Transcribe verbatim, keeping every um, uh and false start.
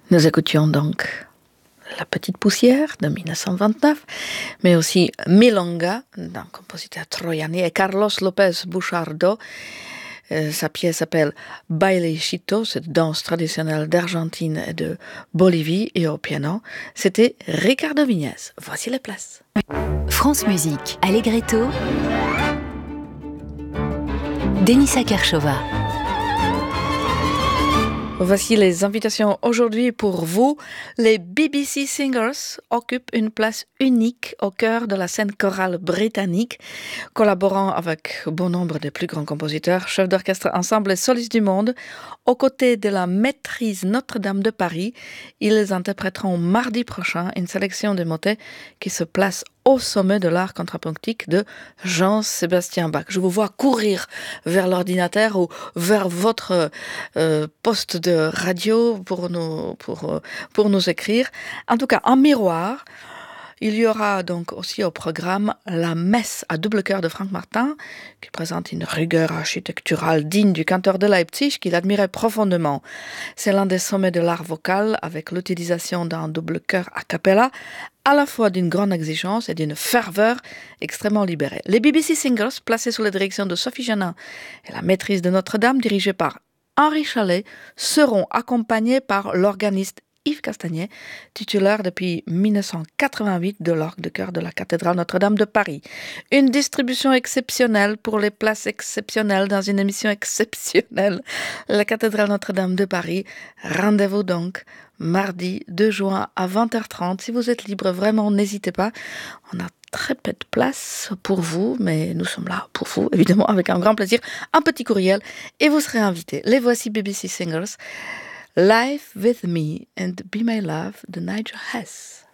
Nous écoutions donc La Petite Poussière de dix-neuf cent vingt-neuf, mais aussi Milonga d'un compositeur troyanais et Carlos López Buchardo. Euh, sa pièce s'appelle Bailechito, cette danse traditionnelle d'Argentine et de Bolivie, et au piano, c'était Ricardo Viñes. Voici les places. France Musique, Allegretto, Denisa Kershova. Voici les invitations aujourd'hui pour vous. Les B B C Singers occupent une place unique au cœur de la scène chorale britannique, collaborant avec bon nombre des plus grands compositeurs, chefs d'orchestre, ensembles et solistes du monde. Aux côtés de la Maîtrise Notre-Dame de Paris, ils interpréteront mardi prochain une sélection de motets qui se place au sommet de l'art contrapunctique de Jean-Sébastien Bach. Je vous vois courir vers l'ordinateur ou vers votre euh, poste de radio pour nous, pour, pour nous écrire. En tout cas, en miroir, il y aura donc aussi au programme la messe à double chœur de Franck Martin, qui présente une rigueur architecturale digne du canteur de Leipzig qu'il admirait profondément. C'est l'un des sommets de l'art vocal, avec l'utilisation d'un double chœur a cappella, à la fois d'une grande exigence et d'une ferveur extrêmement libérée. Les B B C Singers, placés sous la direction de Sophie Janin et la Maîtrise de Notre-Dame, dirigée par Henri Chalet, seront accompagnés par l'organiste Yves Castagnet, titulaire depuis dix-neuf cent quatre-vingt-huit de l'orgue de chœur de la cathédrale Notre-Dame de Paris. Une distribution exceptionnelle pour les places exceptionnelles dans une émission exceptionnelle. La cathédrale Notre-Dame de Paris. Rendez-vous donc mardi deux juin à vingt heures trente. Si vous êtes libre, vraiment, n'hésitez pas. On a très peu de place pour vous, mais nous sommes là pour vous, évidemment, avec un grand plaisir. Un petit courriel et vous serez invités. Les voici B B C Singers. Live with Me and Be My Love de Nigel Hess.